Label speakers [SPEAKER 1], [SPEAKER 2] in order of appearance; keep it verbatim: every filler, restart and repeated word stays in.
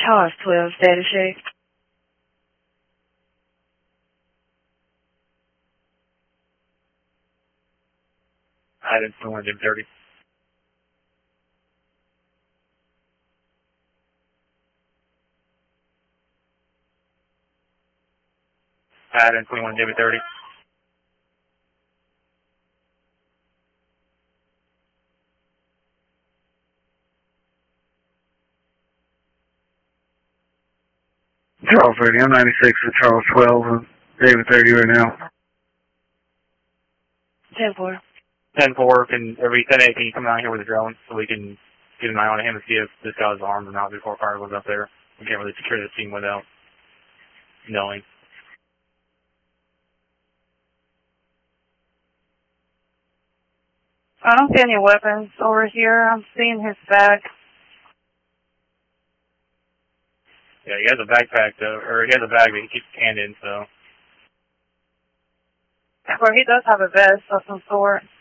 [SPEAKER 1] Charles twelve, status check.
[SPEAKER 2] Item twenty-one, Jim thirty. Item twenty-one, David thirty.
[SPEAKER 3] Charles thirty, I'm ninety-six for Charles twelve, and David thirty right now.
[SPEAKER 1] ten four.
[SPEAKER 2] ten four, can, every ten eight, can you come down here with a drone so we can get an eye on him and see if this guy's armed or not before fire goes up there? We can't really secure the scene without knowing.
[SPEAKER 1] I don't see any weapons over here. I'm seeing his back.
[SPEAKER 2] Yeah, he has a backpack, though, or he has a bag that he keeps his hand in, so.
[SPEAKER 1] Or he does have a vest of some sort.